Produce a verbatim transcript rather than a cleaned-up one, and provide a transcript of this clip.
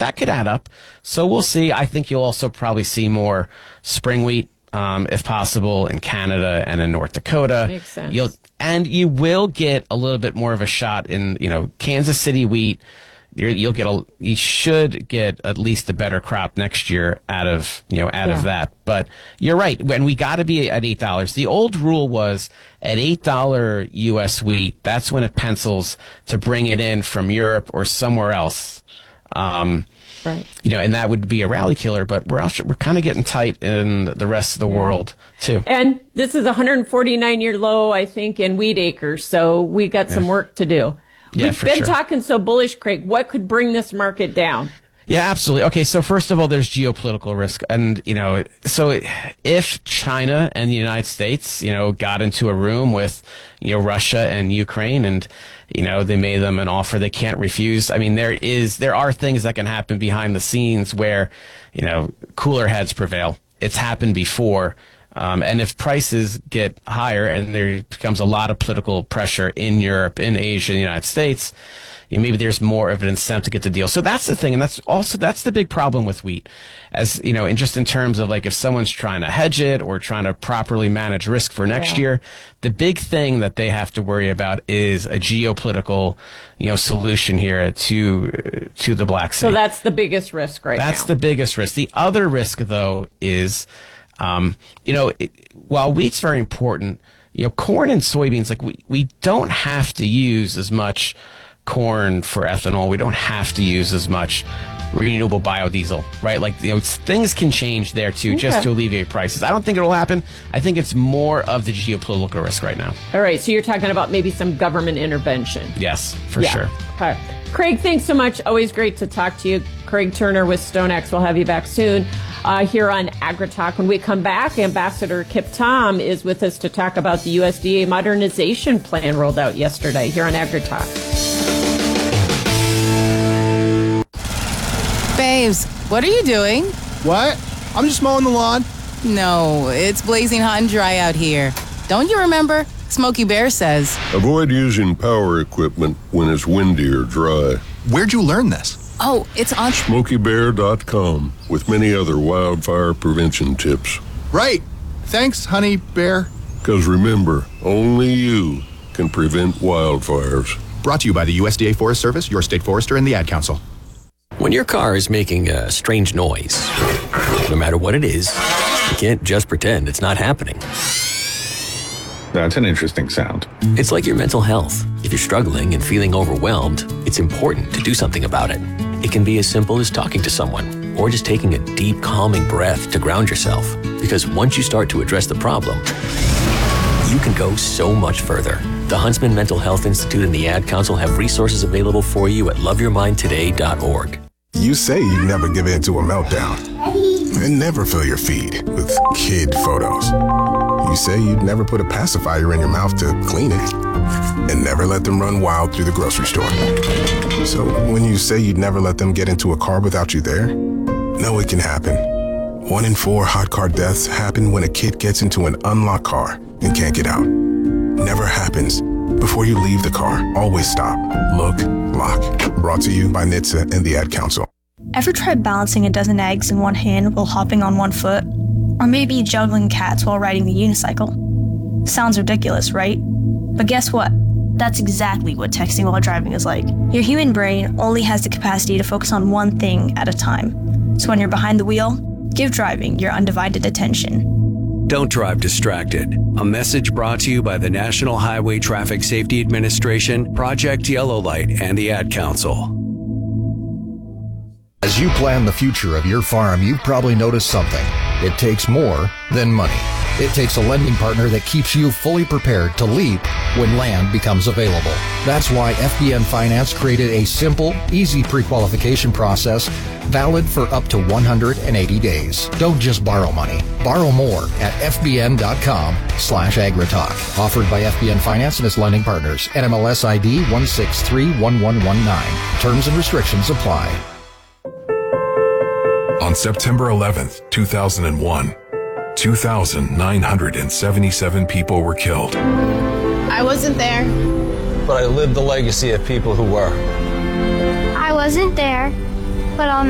that could add up. So we'll see. I think you'll also probably see more spring wheat, um, if possible, in Canada and in North Dakota. Makes sense. You'll, and you will get a little bit more of a shot in, you know, Kansas City wheat. You're, you'll get a, you should get at least a better crop next year out of, you know, out Yeah. of that. But you're right. When we got to be at eight dollars, the old rule was at eight dollars U S wheat, that's when it pencils to bring it in from Europe or somewhere else. Um, Right. you know, and that would be a rally killer, but we're also, we're kind of getting tight in the rest of the world too. And this is a one hundred forty-nine year low, I think, in wheat acres. So we got some work to do. Yeah, We've for been sure. talking so bullish, Craig. What could bring this market down? Yeah, absolutely. Okay, so first of all, there's geopolitical risk. And, you know, so if China and the United States, you know, got into a room with, you know, Russia and Ukraine and, you know, they made them an offer they can't refuse. I mean, there is, there are things that can happen behind the scenes where, you know, cooler heads prevail. It's happened before. Um, and if prices get higher and there becomes a lot of political pressure in Europe, in Asia, in the United States, you know, maybe there's more of an incentive to get the deal. So that's the thing. And that's also, that's the big problem with wheat. As, you know, and just in terms of like if someone's trying to hedge it or trying to properly manage risk for next Yeah. year, the big thing that they have to worry about is a geopolitical, you know, solution here to, to the Black Sea. So that's the biggest risk right That's now. the biggest risk. The other risk, though, is, um, you know, it, while wheat's very important, you know, corn and soybeans, like we, we don't have to use as much corn for ethanol. We don't have to use as much renewable biodiesel, right? Like, you know, it's, things can change there too, just Okay. to alleviate prices. I don't think it'll happen. I think it's more of the geopolitical risk right now. All right. So you're talking about maybe some government intervention. Yes, for Yeah. sure. Okay. Craig, thanks so much. Always great to talk to you. Craig Turner with StoneX. We'll have you back soon uh, here on AgriTalk. When we come back, Ambassador Kip Tom is with us to talk about the U S D A modernization plan rolled out yesterday here on AgriTalk. Babes, what are you doing? What? I'm just mowing the lawn. No, it's blazing hot and dry out here. Don't you remember? Smokey Bear says. Avoid using power equipment when it's windy or dry. Where'd you learn this? Oh, it's on. Smokey Bear dot com with many other wildfire prevention tips. Right. Thanks, honey bear. Because remember, only you can prevent wildfires. Brought to you by the U S D A Forest Service, your state forester, and the Ad Council. When your car is making a strange noise, no matter what it is, you can't just pretend it's not happening. That's an interesting sound. It's like your mental health. If you're struggling and feeling overwhelmed, it's important to do something about it. It can be as simple as talking to someone or just taking a deep, calming breath to ground yourself. Because once you start to address the problem, you can go so much further. The Huntsman Mental Health Institute and the Ad Council have resources available for you at love your mind today dot org. You say you'd never give in to a meltdown and never fill your feed with kid photos. You say you'd never put a pacifier in your mouth to clean it and never let them run wild through the grocery store. So when you say you'd never let them get into a car without you there, no, it can happen. One in four hot car deaths happen when a kid gets into an unlocked car and can't get out. Never happens. Before you leave the car, always stop, look, lock. Brought to you by N H T S A and the Ad Council. Ever tried balancing a dozen eggs in one hand while hopping on one foot? Or maybe juggling cats while riding the unicycle? Sounds ridiculous, right? But guess what? That's exactly what texting while driving is like. Your human brain only has the capacity to focus on one thing at a time. So when you're behind the wheel, give driving your undivided attention. Don't drive distracted. A message brought to you by the National Highway Traffic Safety Administration, Project Yellow Light, and the Ad Council. As you plan the future of your farm, you've probably noticed something. It takes more than money. It takes a lending partner that keeps you fully prepared to leap when land becomes available. That's why F B N Finance created a simple, easy pre-qualification process valid for up to one hundred eighty days. Don't just borrow money. Borrow more at F B N dot com slash AgriTalk. Offered by F B N Finance and its lending partners. N M L S I D one six three one one one nine. Terms and restrictions apply. On September eleventh, two thousand one, two thousand nine hundred seventy-seven people were killed. I wasn't there. But I lived the legacy of people who were. I wasn't there, but I'll